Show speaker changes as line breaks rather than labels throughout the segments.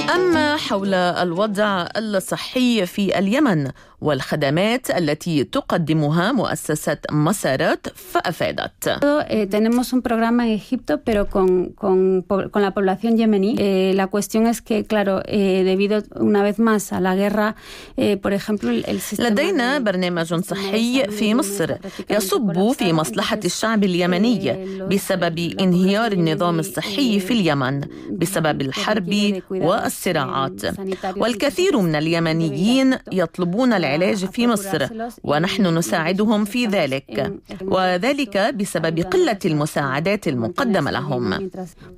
أما حول الوضع الصحي في اليمن والخدمات التي تقدمها مؤسسة مسارات فأفادت.
Tenemos un programa en Egipto, pero con la población yemení. La cuestión es que, claro, debido una vez más a la guerra, por ejemplo, el sistema.
لدينا برنامج صحي في مصر يصب في مصلحة الشعب اليمني بسبب انهيار النظام الصحي في اليمن بسبب الحرب والصراعات، والكثير من اليمنيين يطلبون العلاج في مصر ونحن نساعدهم في ذلك، وذلك بسبب قلة المساعدات المقدمة لهم.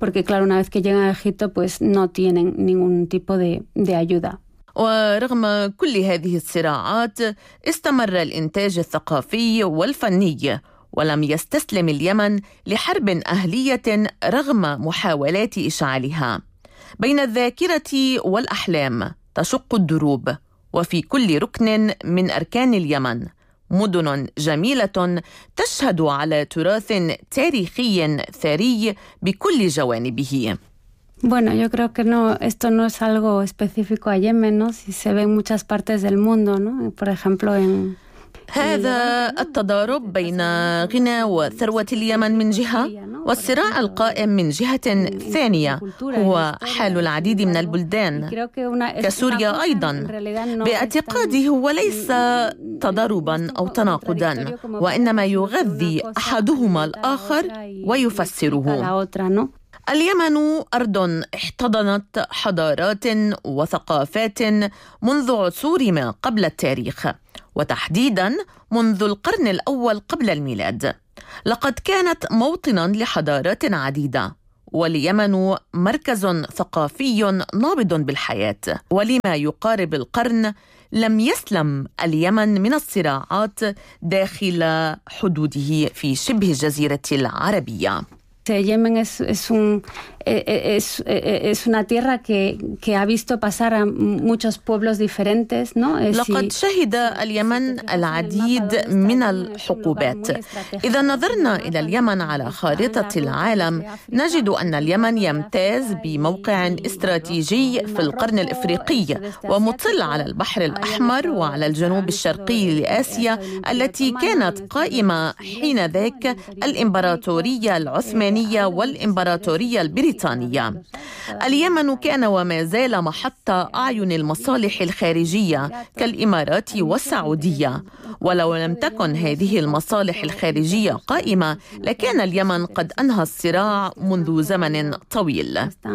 ورغم كل هذه الصراعات استمر الإنتاج الثقافي والفني، ولم يستسلم اليمن لحرب أهلية رغم محاولات إشعالها. بين الذاكرة والأحلام تشق الدروب، وفي كل ركن من أركان اليمن مدن جميلة تشهد على تراث تاريخي ثري بكل جوانبه.
Bueno, yo creo que esto no es algo específico a Yemen, ¿no? Si se ve en muchas partes del mundo, ¿no? Por ejemplo, en
هذا التضارب بين غنى وثروة اليمن من جهة والصراع القائم من جهة ثانية هو حال العديد من البلدان كسوريا أيضا. باعتقادي هو ليس تضاربا أو تناقضا، وإنما يغذي أحدهما الآخر ويفسره. اليمن أرض احتضنت حضارات وثقافات منذ عصور ما قبل التاريخ، وتحديدا منذ القرن الأول قبل الميلاد. لقد كانت موطنا لحضارات عديدة، واليمن مركز ثقافي نابض بالحياة. ولما يقارب القرن لم يسلم اليمن من الصراعات داخل حدوده في شبه الجزيرة العربية.
Yemen es una tierra que ha visto pasar a muchos pueblos diferentes, ¿no?
لقد شهد اليمن العديد من الحقوبات. إذا نظرنا إلى اليمن على خارطة العالم نجد أن اليمن يمتاز بموقع استراتيجي في القرن الإفريقي ومطل على البحر الأحمر وعلى الجنوب الشرقي لآسيا التي كانت قائمة حين ذاك الإمبراطورية العثمانية والإمبراطورية البريطانية. اليمن كان وما زال محط أعين المصالح الخارجية كالإمارات والسعودية، ولو لم تكن هذه المصالح الخارجية قائمة لكان اليمن قد أنهى الصراع منذ زمن طويل.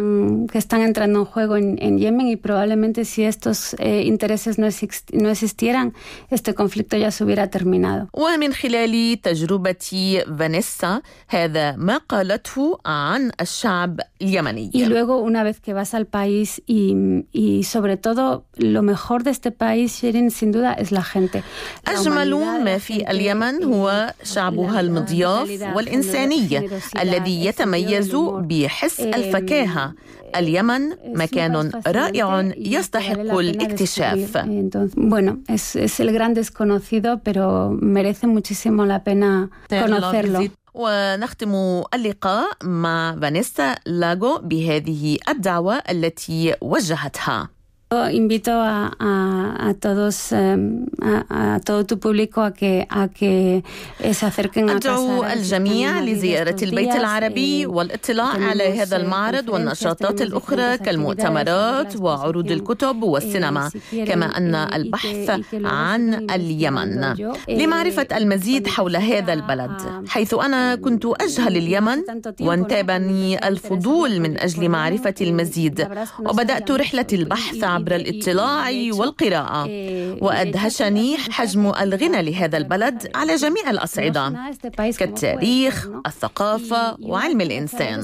ومن خلال تجربة فانيسا هذا ما قالته عن الشعب اليمني.
Y luego una vez que vas al país y sobre todo lo mejor de este país, Shirin, sin duda es la gente.
أجمل ما في اليمن هو شعبها المضياف والإنساني الذي يتميز بحس الفكاهة. اليمن مكان رائع يستحق الاكتشاف.
Bueno, es el gran desconocido, pero merece muchísimo la pena conocerlo.
ونختم اللقاء مع فانيسا لاغو بهذه الدعوة التي وجهتها.
Invito a todos, a todo tu público a que se acerquen a
أدعو الجميع لزيارة البيت العربي والاطلاع على هذا المعرض والنشاطات الأخرى كالمؤتمرات وعروض الكتب والسينما، كما أن البحث عن اليمن لمعرفة المزيد حول هذا البلد، حيث أنا كنت أجهل اليمن وانتابني الفضول من أجل معرفة المزيد، وبدأت رحلة البحث عبر الاطلاع والقراءة، وأدهشني حجم الغنى لهذا البلد على جميع الأصعدة كالتاريخ، الثقافة وعلم الإنسان.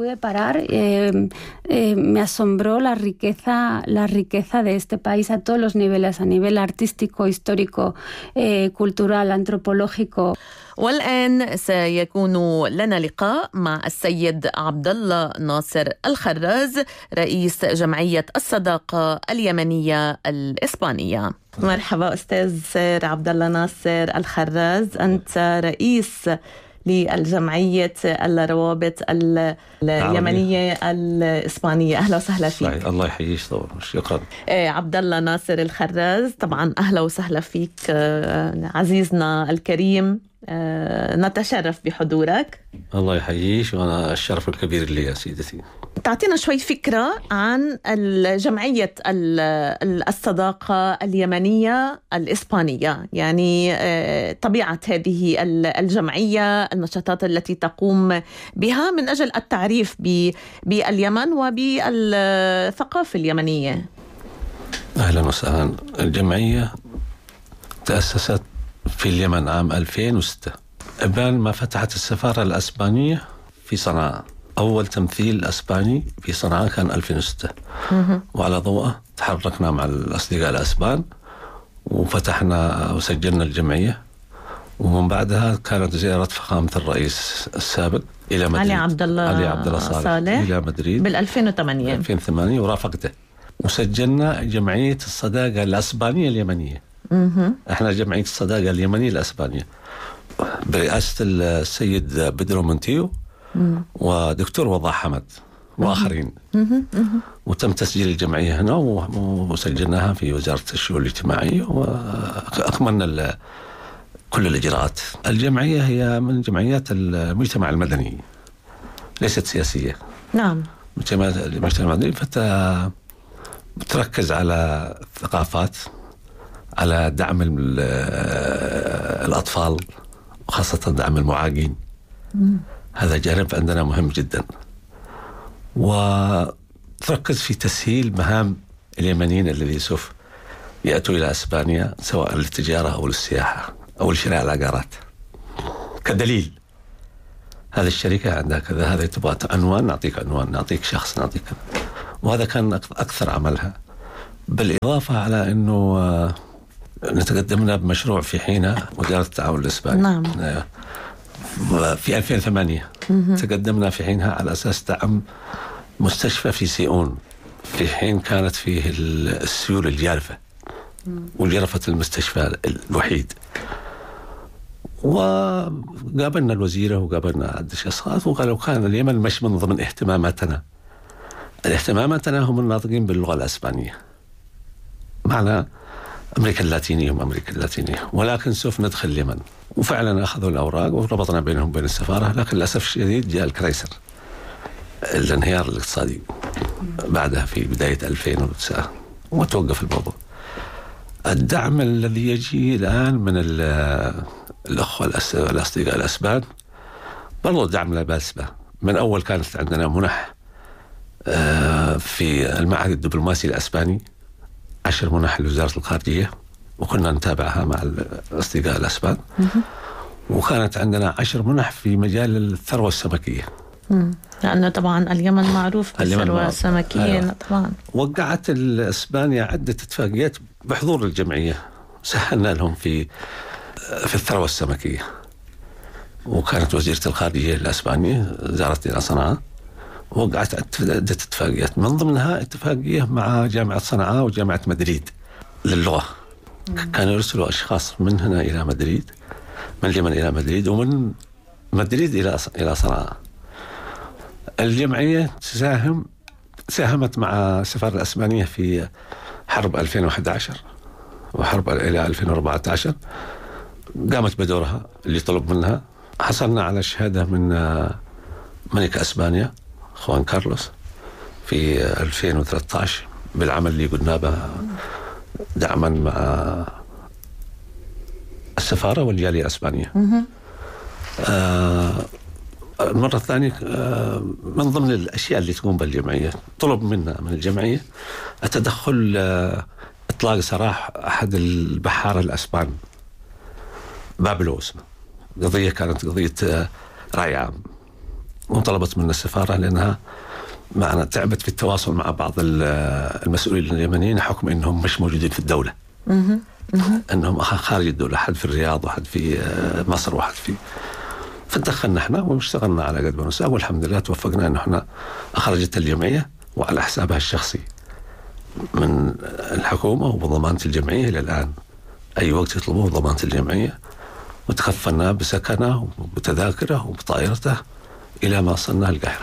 Me asombró la riqueza de este país a todos los niveles, a nivel artístico, histórico, cultural, antropológico.
والآن سيكون لنا لقاء مع السيد عبد الله ناصر الخراز رئيس جمعية الصداقة اليمنية الإسبانية. مرحبا أستاذ عبد الله ناصر الخراز، أنت رئيس للجمعية الروابط اليمنية الإسبانية. أهلا وسهلا فيك.
الله يحييك. شكرا.
عبد الله ناصر الخراز، طبعا أهلا وسهلا فيك عزيزنا الكريم، نتشرف بحضورك.
الله يحييك، وأنا الشرف الكبير لي يا سيدتي.
تعطينا شوي فكرة عن جمعية الصداقة اليمنية الإسبانية، يعني طبيعة هذه الجمعية، النشاطات التي تقوم بها من أجل التعريف باليمن وبالثقافة اليمنية.
أهلا وسهلا. الجمعية تأسست في اليمن عام 2006 قبل ما فتحت السفارة الأسبانية في صنعاء. أول تمثيل أسباني في صنعاء كان 2006. وعلى ضوءه تحركنا مع الأصدقاء الأسبان وفتحنا وسجلنا الجمعية. ومن بعدها كانت زيارة فخامة الرئيس السابق إلى مدريد، علي عبد الله صالح إلى مدريد بال2008 ورافقته، وسجلنا جمعية الصداقة الأسبانية اليمنية. احنا جمعية الصداقة اليمنية الأسبانية برئاسة السيد بدرو منتيو ودكتور وضاح حمد وآخرين. وتم تسجيل الجمعية هنا وسجلناها في وزارة الشؤون الاجتماعية وأكملنا كل الإجراءات. الجمعية هي من جمعيات المجتمع المدني، ليست سياسية.
نعم.
المجتمع المدني بتركز على الثقافات، على دعم الأطفال وخاصة دعم المعاقين. هذا جانب عندنا مهم جدا. وتركز في تسهيل مهام اليمنيين الذين سوف يأتوا إلى أسبانيا، سواء للتجارة أو للسياحة أو لشراء العقارات. كدليل، هذه الشركة عندها كذا، هذا تبغى عنوان نعطيك عنوان، نعطيك شخص، نعطيك. وهذا كان أكثر عملها. بالإضافة على أنه نتقدمنا بمشروع في حينها وزارة التعاون الإسباني.
نعم.
في 2008 تقدمنا في حينها على أساس دعم مستشفى في سيئون، في حين كانت فيه السيول الجارفة وجرفت المستشفى الوحيد. وقابلنا الوزيرة وقابلنا عدة أشخاص وقالوا كان اليمن مش من ضمن اهتماماتنا. الاهتماماتنا هم الناطقين باللغة الأسبانية، معنا أمريكا اللاتينية، ولكن سوف ندخل اليمن. وفعلا أخذوا الأوراق وربطنا بينهم بين السفارة، لكن للأسف الشديد جاء الكريسر، الانهيار الاقتصادي بعدها في بداية 2009 وتوقف الموضوع. الدعم الذي يجي الآن من الأخوة الأصدقاء الأسبان برضو دعم لا بأس به. من أول كانت عندنا منح في المعهد الدبلوماسي الأسباني، 10 منح لوزارة الخارجية، وكنا نتابعها مع الأصدقاء الأسبان. وكانت عندنا 10 منح في مجال الثروة السمكية،
لأنه طبعا اليمن معروف بالثروة السمكية.
أيوة.
طبعا
وقعت الإسبانيا عدة اتفاقيات بحضور الجمعية، سهلنا لهم في الثروة السمكية. وكانت وزيرة الخارجية الإسبانية زارت إلى صنعاء، وقعت عدة اتفاقيات، من ضمنها اتفاقية مع جامعة صنعاء وجامعة مدريد للغة. كانوا يرسلوا أشخاص من هنا إلى مدريد، من اليمن إلى مدريد، ومن مدريد إلى صنعاء. الجمعية ساهمت مع السفارة الأسبانية في حرب 2011 وحرب إلى 2014، قامت بدورها اللي طلب منها. حصلنا على شهادة من ملك أسبانيا خوان كارلوس في 2013 بالعمل اللي قلنا به دعما مع السفارة والجالية الأسبانية. المرة الثانية من ضمن الأشياء اللي تقوم بالجمعية طلب منا من الجمعية التدخل، إطلاق سراح أحد البحارة الأسبان بابلو اسمه. قضية كانت قضية رأي عام، وطلبت من السفارة لأنها معنا تعبت في التواصل مع بعض المسؤولين اليمنيين حكم أنهم مش موجودين في الدولة، أنهم خارج الدولة، حد في الرياض وحد في مصر وحد في. فتدخلنا احنا واشتغلنا على قد ما نساء، والحمد لله توفقنا أنه احنا أخرجت الجمعية وعلى حسابها الشخصي من الحكومة وبضمانة الجمعية إلى الآن. أي وقت يطلبوه ضمانة الجمعية، وتكفلنا بسكنه وبتذاكره وبطائرته إلى ما وصلنا القاهرة.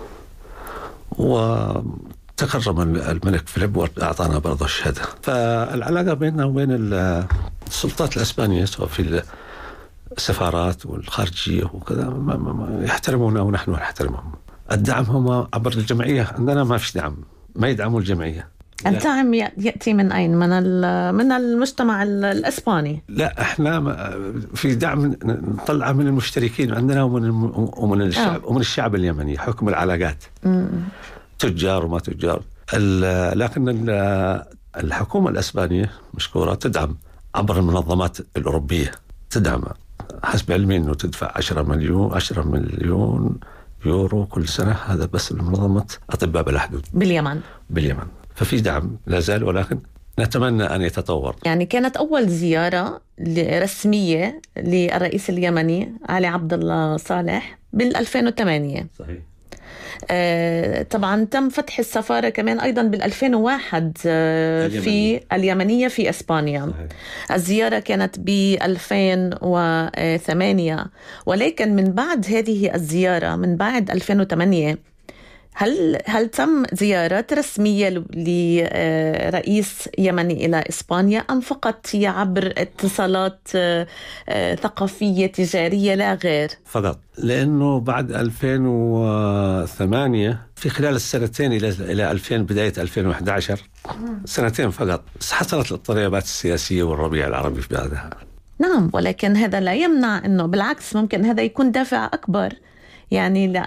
وتكرم الملك فيليب وأعطانا برضه الشهادة. فالعلاقة بيننا وبين السلطات الأسبانية سواء في السفارات والخارجية وكذا يحترمونا ونحن نحترمهم. الدعم هم عبر الجمعية، عندنا ما فيش دعم، ما يدعموا الجمعية.
الدعم يأتي من أين؟ من المجتمع الإسباني؟
لا، احنا في دعم نطلعه من المشتركين عندنا ومن الشعب اليمني، حكم العلاقات، تجار وما تجار. لكن الحكومة الإسبانية مشكورة تدعم عبر المنظمات الأوروبية، تدعم حسب علمي أنه تدفع 10 مليون يورو كل سنة، هذا بس لمنظمة أطباء بلا حدود باليمن. ففي دعم لا زال، ولكن نتمنى أن يتطور.
يعني كانت أول زيارة رسمية للرئيس اليمني علي عبد الله صالح بال2008.
صحيح.
طبعا تم فتح السفارة كمان أيضا بال2001 في اليمنية في إسبانيا. صحيح. الزيارة كانت ب2008، ولكن من بعد هذه الزيارة من بعد 2008 هل تم زيارات رسمية لرئيس يمني إلى إسبانيا أم فقط هي عبر اتصالات ثقافية تجارية لا غير؟
فقط، لأنه بعد 2008 في خلال السنتين إلى 2000 بداية 2011 سنتين فقط حصلت الاضطرابات السياسية والربيع العربي في بلادها.
نعم، ولكن هذا لا يمنع أنه بالعكس ممكن هذا يكون دافع أكبر يعني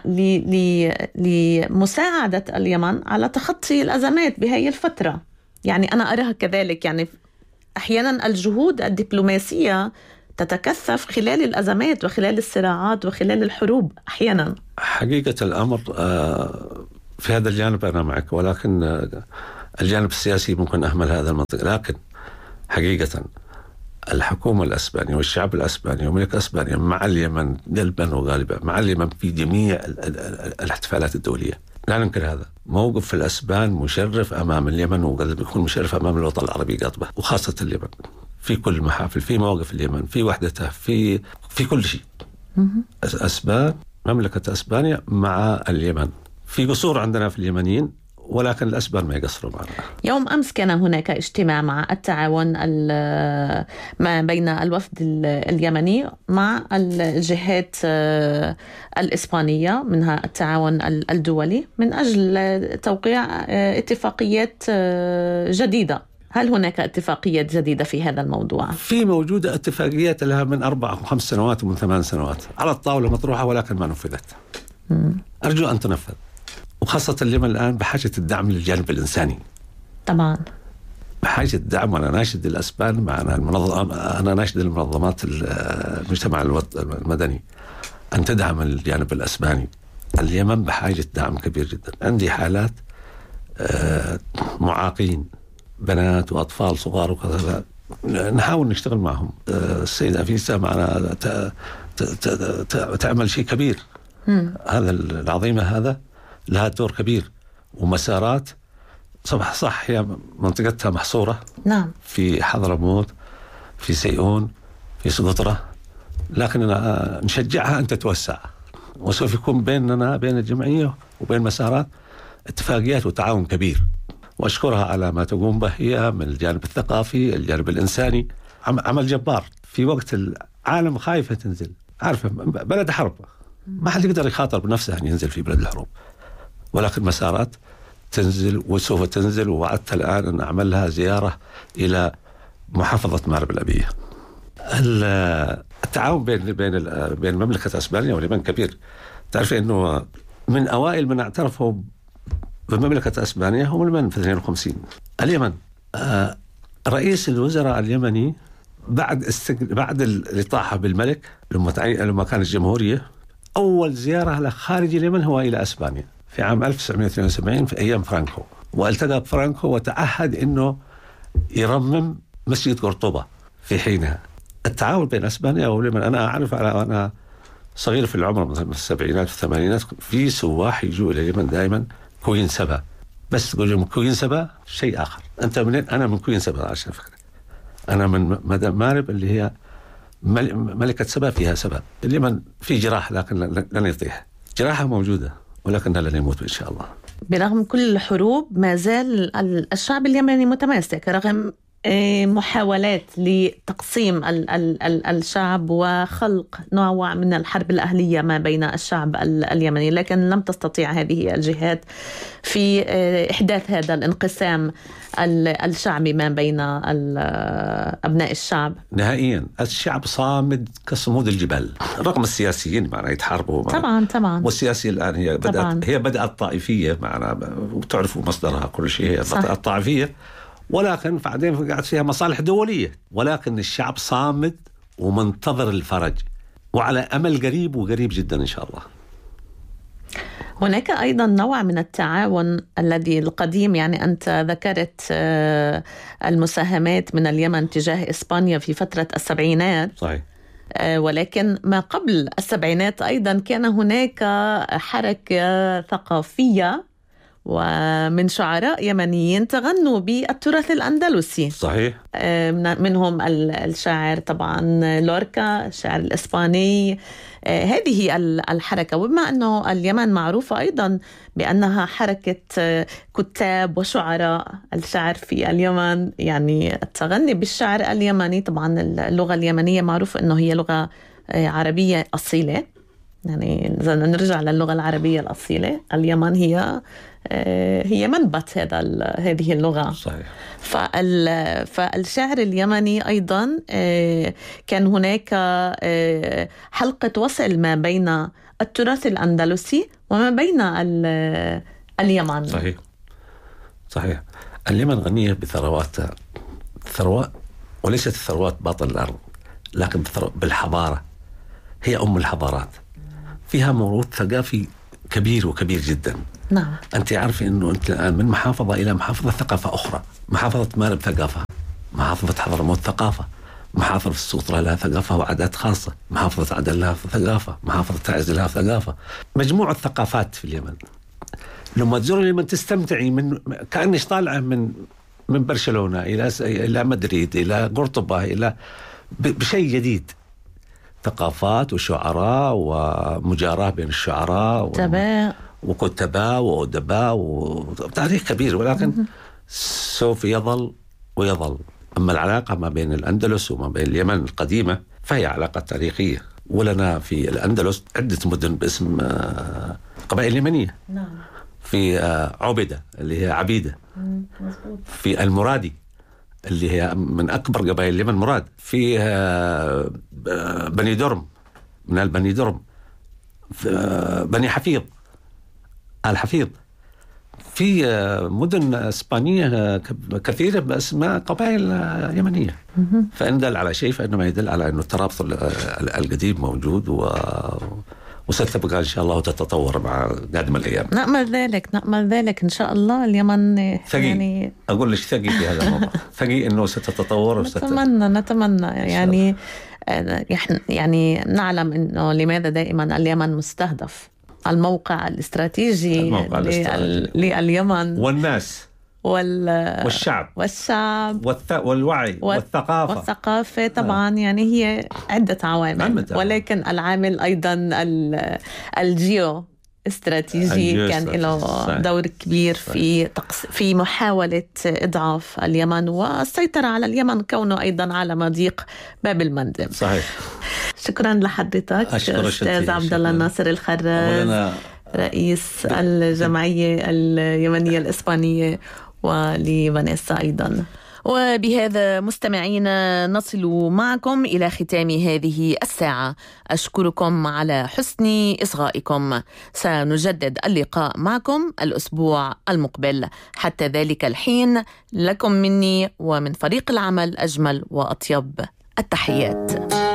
لمساعدة اليمن على تخطي الأزمات بهذه الفترة. يعني أنا أراها كذلك، يعني أحيانا الجهود الدبلوماسية تتكثف خلال الأزمات وخلال الصراعات وخلال الحروب أحيانا.
حقيقة الأمر في هذا الجانب أنا معك، ولكن الجانب السياسي ممكن أهمل هذا المنطق. لكن حقيقة الحكومة الأسبانية والشعب الأسباني وملك أسبانيا مع اليمن قلبا وغالبا، مع اليمن في جميع الاحتفالات الدولية، لا ننكر هذا. موقف الأسبان مشرف أمام اليمن وقد يكون مشرف أمام الوطن العربي قطبة، وخاصة اليمن في كل المحافل، في مواقف اليمن، في وحدته، في كل شيء. أسبان، مملكة أسبانيا مع اليمن. في قصور عندنا في اليمنيين، ولكن الأسبان ما يقصروا معنا.
يوم أمس كان هناك اجتماع مع التعاون ما بين الوفد اليمني مع الجهات الإسبانية، منها التعاون الدولي، من أجل توقيع اتفاقيات جديدة. هل هناك اتفاقيات جديدة في هذا الموضوع؟
في موجودة اتفاقيات لها من 4 و5 سنوات ومن 8 سنوات على الطاولة مطروحة، ولكن ما نفذت. أرجو أن تنفذ، وخاصة اليمن الآن بحاجة الدعم للجانب الإنساني.
طبعا
بحاجة الدعم، وأنا ناشد الأسبان معنا أنا ناشد المنظمات المجتمع المدني أن تدعم الجانب الأسباني. اليمن بحاجة دعم كبير جدا. عندي حالات معاقين، بنات وأطفال صغار وكذا، نحاول نشتغل معهم. السيدة فيسا معنا تعمل شيء كبير. هذا العظيمة هذا لها دور كبير، ومسارات صح هي منطقتها محصورة.
نعم.
في حضرموت، في سيئون، في سقطرة، لكن نشجعها أن تتوسع، وسوف يكون بيننا بين الجمعية وبين مسارات اتفاقيات وتعاون كبير. وأشكرها على ما تقوم به هي من الجانب الثقافي، الجانب الإنساني، عمل جبار في وقت العالم خايفة تنزل. عارفة بلد حرب، ما حد يقدر يخاطر بنفسه أن ينزل في بلد الحروب، ولكن مسارات تنزل وسوف تنزل. ووعدت الآن أن أعمل لها زيارة إلى محافظة مأرب الأبية. التعاون بين مملكة أسبانيا واليمن كبير. تعرف أنه من أوائل من اعترفوا بمملكة أسبانيا هم اليمن في 52. اليمن رئيس الوزراء اليمني بعد الإطاحة بالملك لما كانت الجمهورية، أول زيارة له خارج اليمن هو إلى أسبانيا في عام 1972 في أيام فرانكو، والتقى بفرانكو وتعهد أنه يرمم مسجد قرطبة في حينها. التعاون بين أسبانيا واليمن، أنا أعرف أنا صغير في العمر مثلا السبعينات والثمانينات، في سواح يجوا إلى اليمن دائما كوين سبا، بس تقول لهم كوين سبا شيء آخر. أنت منين؟ أنا من كوين سبا عشان فكرة. أنا من مأرب اللي هي ملكة سبا فيها سبا. اليمن في جراح لكن لن يطيح، جراحة موجودة ولكنها لن يموت إن شاء الله.
برغم كل الحروب ما زال الشعب اليمني متماسك رغم محاولات لتقسيم الشعب وخلق نوع من الحرب الأهلية ما بين الشعب اليمني، لكن لم تستطيع هذه الجهات في إحداث هذا الانقسام الشعبي ما بين أبناء الشعب
نهائيا. الشعب صامد كصمود الجبال رغم السياسيين معنا يتحاربوا
طبعا
والسياسية الآن هي بدأت طائفية معنا، وتعرفوا مصدرها كل شيء، هي الطائفية، ولكن بعدين قاعد فيها مصالح دولية، ولكن الشعب صامد ومنتظر الفرج وعلى أمل قريب وقريب جدا إن شاء الله.
هناك أيضا نوع من التعاون الذي القديم، يعني أنت ذكرت المساهمات من اليمن تجاه إسبانيا في فترة السبعينات.
صحيح.
ولكن ما قبل السبعينات أيضا كان هناك حركة ثقافية ومن شعراء يمنيين تغنوا بالتراث الأندلسي.
صحيح.
منهم الشاعر طبعا لوركا، الشاعر الإسباني. هذه الحركة، وبما أنه اليمن معروفة أيضا بأنها حركة كتاب وشعراء، الشعر في اليمن يعني التغني بالشعر اليمني، طبعا اللغة اليمنية معروف أنه هي لغة عربية أصيلة، يعني إذا نرجع للغة العربية الأصيلة اليمن هي منبت هذه اللغة.
صحيح.
فالشعر اليمني أيضا كان هناك حلقة وصل ما بين التراث الأندلسي وما بين اليمن.
صحيح. اليمن غنية بثرواتها، ثروات وليست الثروات باطن الأرض، لكن بالحضارة، هي أم الحضارات، فيها موروث ثقافي كبير وكبير جدا.
نعم.
أنت عارف أنه أنت الآن من محافظة إلى محافظة ثقافة أخرى، محافظة مارب ثقافة، محافظة حضرموت ثقافة، محافظة السوطرة لها ثقافة وعادات خاصة، محافظة عدن لها ثقافة، محافظة تعز لها ثقافة، مجموعة ثقافات في اليمن. لما تزور اليمن تستمتعي كأنك طالعة من برشلونة إلى مدريد إلى قرطبة إلى بشيء جديد، ثقافات وشعراء ومجاراة بين الشعراء وكتباء وأدباء وتاريخ كبير، ولكن سوف يظل ويظل. أما العلاقة ما بين الأندلس وما بين اليمن القديمة فهي علاقة تاريخية، ولنا في الأندلس عدة مدن باسم قبائل يمنية.
نعم.
في عبدة اللي هي عبيدة، في المرادي اللي هي من أكبر قبائل اليمن مراد، في بني درم من البني درم، بني حفيظ الحفيظ، في مدن إسبانية كثيرة بأسماء قبائل يمنية. فإن دل على شيء فإنما يدل على أنه الترابط القديم موجود وستبقى إن شاء الله وتتطور مع قادم الأيام.
نأمل ذلك إن شاء الله. اليمن
ثقي، يعني أقول لك ثقي في هذا الموضوع، ثقي إنه ستتطور
نتمنى يعني نعلم إنه لماذا دائما اليمن مستهدف، الموقع الاستراتيجي لليمن
والناس والشعب والوعي والثقافة
طبعا. يعني هي عدة عوامل، ولكن العامل أيضا الجيو استراتيجي كان له دور كبير في محاولة إضعاف اليمن والسيطرة على اليمن، كونه أيضا على مضيق باب المندب.
صحيح.
شكرا لحضرتك أستاذ عبد الله ناصر الخراز، رئيس الجمعية اليمنية الإسبانية، ولفانيسا أيضا. وبهذا مستمعينا نصل معكم إلى ختام هذه الساعة. أشكركم على حسن إصغائكم. سنجدد اللقاء معكم الأسبوع المقبل. حتى ذلك الحين لكم مني ومن فريق العمل أجمل وأطيب التحيات.